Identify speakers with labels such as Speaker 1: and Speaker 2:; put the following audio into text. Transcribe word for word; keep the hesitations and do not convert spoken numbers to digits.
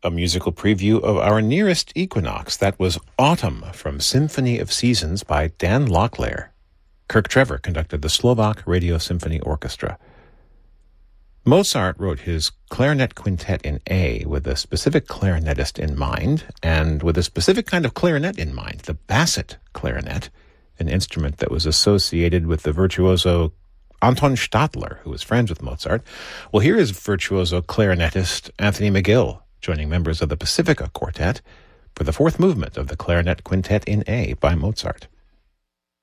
Speaker 1: a musical preview of our nearest equinox. That was Autumn from Symphony of Seasons by Dan Locklear. Kirk Trevor conducted the Slovak Radio Symphony Orchestra. Mozart wrote his clarinet quintet in A with a specific clarinetist in mind, and with a specific kind of clarinet in mind, the basset clarinet, an instrument that was associated with the virtuoso Anton Stadler, who was friends with Mozart. Well, here is virtuoso clarinetist Anthony McGill, joining members of the Pacifica Quartet for the fourth movement of the Clarinet Quintet in A by Mozart.